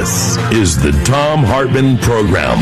This is the Thom Hartmann Program.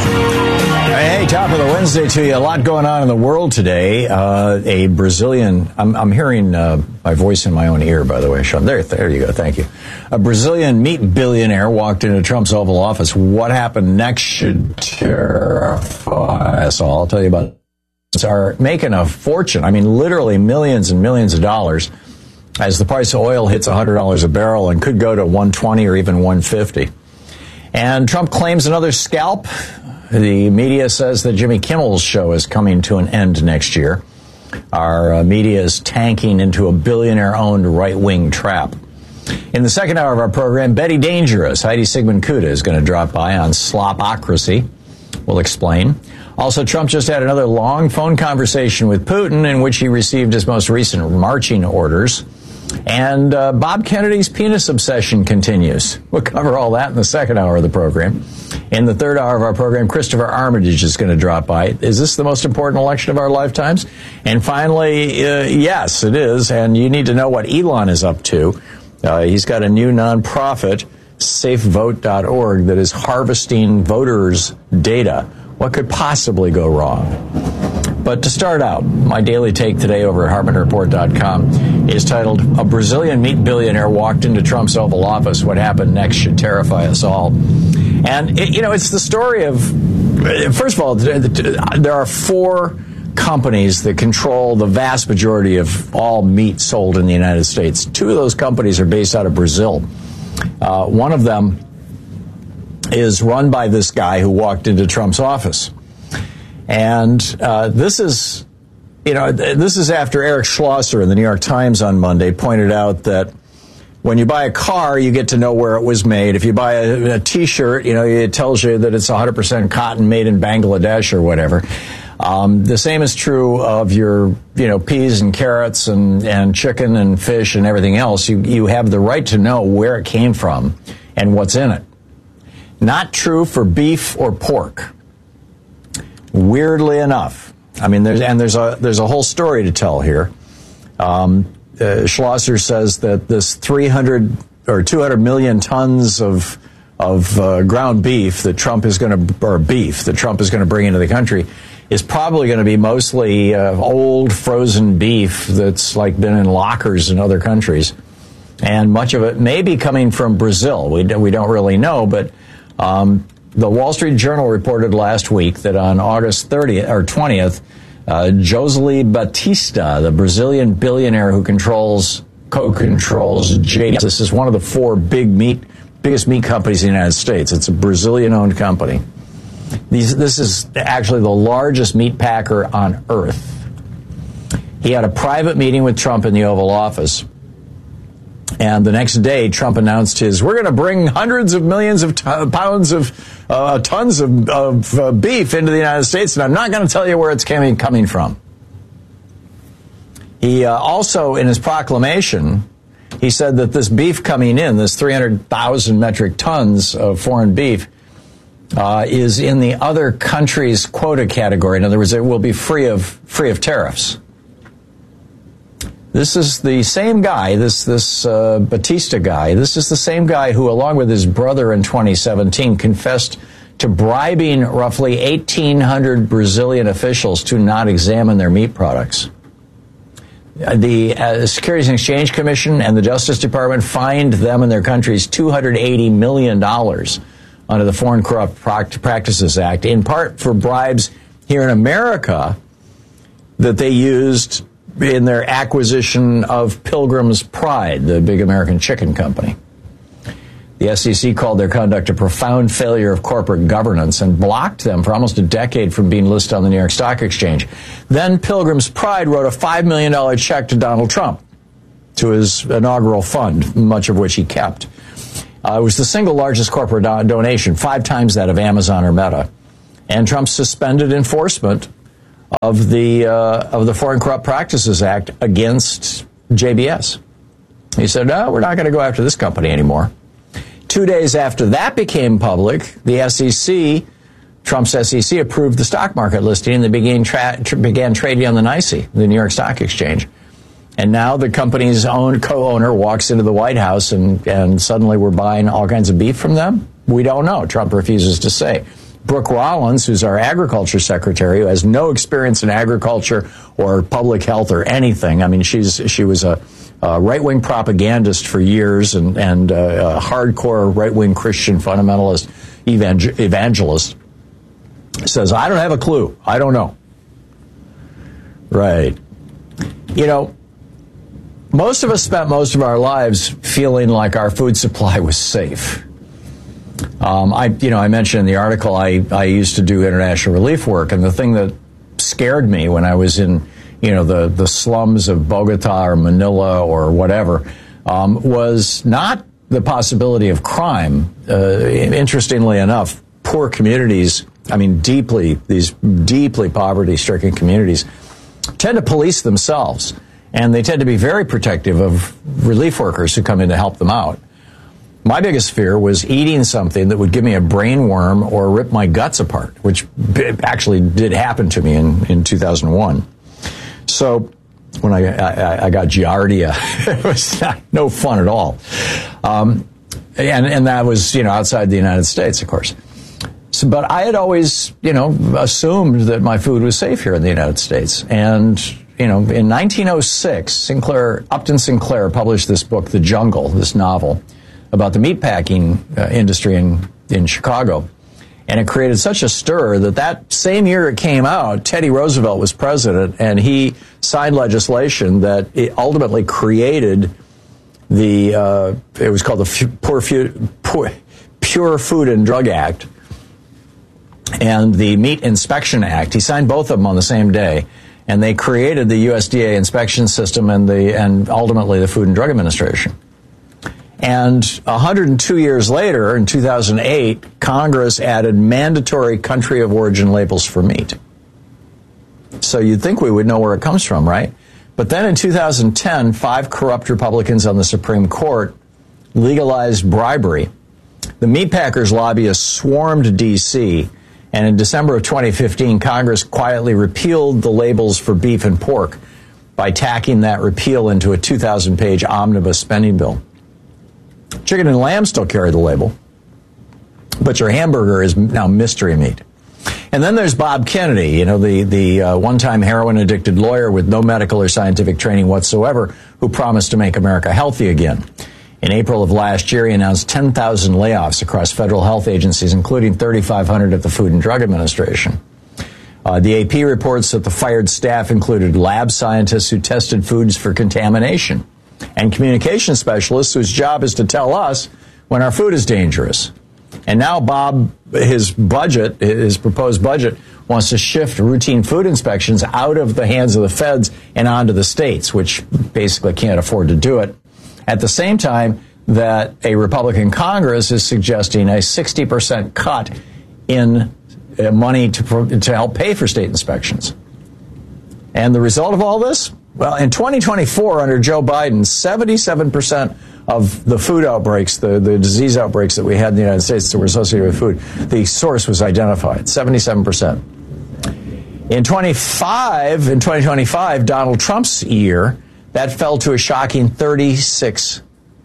Hey, top of the Wednesday to you. A lot going on in the world today. A Brazilian, I'm hearing my voice in my own ear, by the way, Sean. There you go. Thank you. A Brazilian meat billionaire walked into Trump's Oval Office. What happened next should terrify us all. I'll tell you about it. Are making a fortune. I mean, literally millions and millions of dollars as the price of oil hits $100 a barrel and could go to 120 or even 150. And Trump claims another scalp. The media says that Jimmy Kimmel's show is coming to an end next year. Our media is tanking into a billionaire-owned right-wing trap. In the second hour of our program, Betty Dangerous, Heidi Sigmund-Kuda, is going to drop by on Slopocracy. We'll explain. Also, Trump just had another long phone conversation with Putin in which he received his most recent marching orders. And Bob Kennedy's penis obsession continues. We'll cover all that in the second hour of the program. In the third hour of our program, Christopher Armitage is going to drop by. Is this the most important election of our lifetimes? And finally, yes, it is. And you need to know what Elon is up to. He's got a new nonprofit, safevote.org, that is harvesting voters' data. What could possibly go wrong? But to start out, my daily take today over at HartmannReport.com is titled, A Brazilian Meat Billionaire Walked into Trump's Oval Office. What happened next should terrify us all. And, it's the story of, first of all, there are four companies that control the vast majority of all meat sold in the United States. Two of those companies are based out of Brazil. One of them is run by this guy who walked into Trump's office. And this is after Eric Schlosser in the New York Times on Monday pointed out that when you buy a car, you get to know where it was made. If you buy a T-shirt, it tells you that it's 100% cotton made in Bangladesh or whatever. The same is true of your, peas and carrots and chicken and fish and everything else. You have the right to know where it came from and what's in it. Not true for beef or pork. Weirdly enough, there's a whole story to tell here. Schlosser says that this 300 or 200 million tons of ground beef that Trump is going to bring into the country is probably going to be mostly old frozen beef that's been in lockers in other countries, and much of it may be coming from Brazil. We don't really know, but. The Wall Street Journal reported last week that on August 30th or 20th, Josely Batista, the Brazilian billionaire who co-controls JBS, this is one of the four biggest meat companies in the United States. It's a Brazilian-owned company. This is actually the largest meat packer on earth. He had a private meeting with Trump in the Oval Office. And the next day, Trump announced we're going to bring hundreds of millions of tons of beef into the United States, and I'm not going to tell you where it's coming from. He also, in his proclamation, he said that this beef coming in, this 300,000 metric tons of foreign beef, is in the other countries' quota category. In other words, it will be free of tariffs. This is the same guy, this Batista guy. This is the same guy who, along with his brother in 2017, confessed to bribing roughly 1,800 Brazilian officials to not examine their meat products. The Securities and Exchange Commission and the Justice Department fined them and their countries $280 million under the Foreign Corrupt Practices Act, in part for bribes here in America that they used in their acquisition of Pilgrim's Pride, the big American chicken company. The SEC called their conduct a profound failure of corporate governance and blocked them for almost a decade from being listed on the New York Stock Exchange. Then Pilgrim's Pride wrote a $5 million check to Donald Trump to his inaugural fund, much of which he kept. It was the single largest corporate donation, 5 times that of Amazon or Meta. And Trump suspended enforcement of the Foreign Corrupt Practices Act against JBS. He said, no, we're not going to go after this company anymore. 2 days after that became public, the SEC, Trump's SEC, approved the stock market listing and they began trading on the NYSE, the New York Stock Exchange. And now the company's own co-owner walks into the White House and suddenly we're buying all kinds of beef from them? We don't know. Trump refuses to say. Brooke Rollins, who's our agriculture secretary, who has no experience in agriculture or public health or anything. I mean, she was a right-wing propagandist for years and a hardcore right-wing Christian fundamentalist evangelist, says, I don't have a clue. I don't know. Right. You know, most of us spent most of our lives feeling like our food supply was safe. I mentioned in the article I used to do international relief work, and the thing that scared me when I was in, the slums of Bogota or Manila or whatever, was not the possibility of crime. Interestingly enough, poor communities, these deeply poverty-stricken communities, tend to police themselves, and they tend to be very protective of relief workers who come in to help them out. My biggest fear was eating something that would give me a brain worm or rip my guts apart, which actually did happen to me in 2001. So when I got Giardia, it was no fun at all. And that was, outside the United States, of course. So, but I had always, assumed that my food was safe here in the United States. And, in 1906, Upton Sinclair published this book, The Jungle, this novel, about the meatpacking industry in Chicago. And it created such a stir that same year it came out, Teddy Roosevelt was president, and he signed legislation that it ultimately created it was called the Pure Food and Drug Act and the Meat Inspection Act. He signed both of them on the same day, and they created the USDA inspection system and ultimately the Food and Drug Administration. And 102 years later, in 2008, Congress added mandatory country of origin labels for meat. So you'd think we would know where it comes from, right? But then in 2010, 5 corrupt Republicans on the Supreme Court legalized bribery. The meatpackers' lobbyists swarmed D.C., and in December of 2015, Congress quietly repealed the labels for beef and pork by tacking that repeal into a 2,000-page omnibus spending bill. Chicken and lamb still carry the label, but your hamburger is now mystery meat. And then there's Bob Kennedy, the one-time heroin-addicted lawyer with no medical or scientific training whatsoever, who promised to make America healthy again. In April of last year, he announced 10,000 layoffs across federal health agencies, including 3,500 at the Food and Drug Administration. The AP reports that the fired staff included lab scientists who tested foods for contamination and communication specialists whose job is to tell us when our food is dangerous. And now Bob, his proposed budget, wants to shift routine food inspections out of the hands of the feds and onto the states, which basically can't afford to do it. At the same time that a Republican Congress is suggesting a 60% cut in money to help pay for state inspections. And the result of all this? Well, in 2024, under Joe Biden, 77% of the food outbreaks, the disease outbreaks that we had in the United States that were associated with food, the source was identified, 77%. In 2025, Donald Trump's year, that fell to a shocking 36%.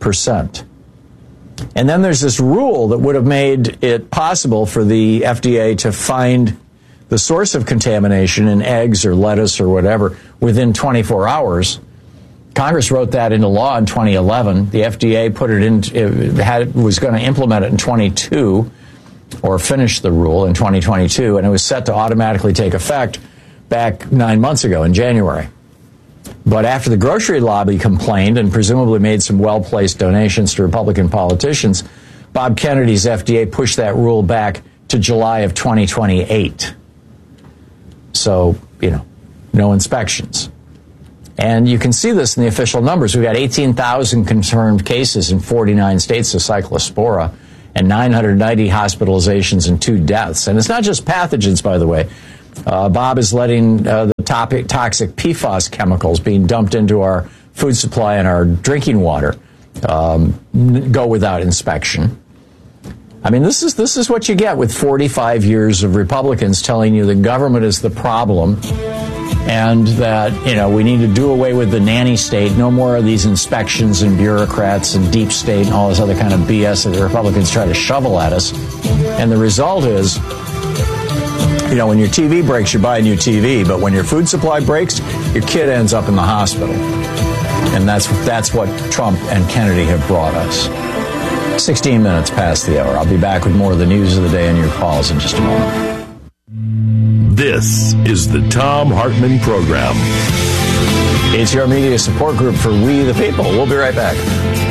And then there's this rule that would have made it possible for the FDA to find the source of contamination in eggs or lettuce or whatever within 24 hours. Congress wrote that into law in 2011. The FDA was going to implement it in 22 or finish the rule in 2022, and it was set to automatically take effect back 9 months ago in January. But after the grocery lobby complained and presumably made some well-placed donations to Republican politicians, Bob Kennedy's FDA pushed that rule back to July of 2028. So, no inspections. And you can see this in the official numbers. We've got 18,000 confirmed cases in 49 states of Cyclospora and 990 hospitalizations and 2 deaths. And it's not just pathogens, by the way. Bob is letting the toxic PFAS chemicals being dumped into our food supply and our drinking water go without inspection. I mean, this is what you get with 45 years of Republicans telling you the government is the problem and that, we need to do away with the nanny state. No more of these inspections and bureaucrats and deep state and all this other kind of BS that the Republicans try to shovel at us. And the result is, when your TV breaks, you buy a new TV. But when your food supply breaks, your kid ends up in the hospital. And that's what Trump and Kennedy have brought us. 16 minutes past the hour. I'll be back with more of the news of the day and your calls in just a moment. This is the Thom Hartmann Program. It's your media support group for We the People. We'll be right back.